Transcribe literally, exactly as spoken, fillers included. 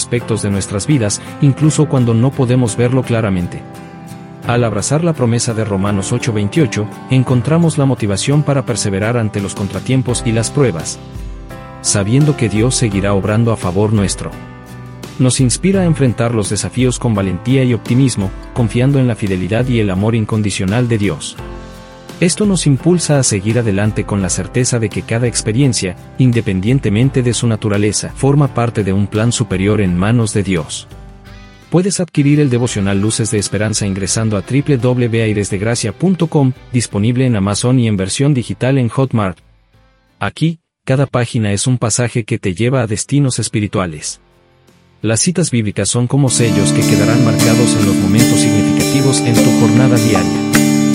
aspectos de nuestras vidas, incluso cuando no podemos verlo claramente. Al abrazar la promesa de Romanos ocho veintiocho, encontramos la motivación para perseverar ante los contratiempos y las pruebas, sabiendo que Dios seguirá obrando a favor nuestro. Nos inspira a enfrentar los desafíos con valentía y optimismo, confiando en la fidelidad y el amor incondicional de Dios. Esto nos impulsa a seguir adelante con la certeza de que cada experiencia, independientemente de su naturaleza, forma parte de un plan superior en manos de Dios. Puedes adquirir el devocional Luces de Esperanza ingresando a doble u doble u doble u punto aires de gracia punto com, disponible en Amazon y en versión digital en Hotmart. Aquí, cada página es un pasaje que te lleva a destinos espirituales. Las citas bíblicas son como sellos que quedarán marcados en los momentos significativos en tu jornada diaria.